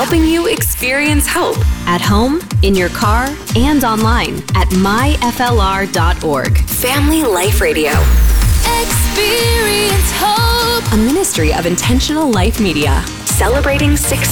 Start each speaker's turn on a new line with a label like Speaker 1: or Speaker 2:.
Speaker 1: helping you experience hope at home, in your car, and online at myflr.org. Family Life Radio.
Speaker 2: Experience hope.
Speaker 1: A ministry of Intentional Life Media. Celebrating 6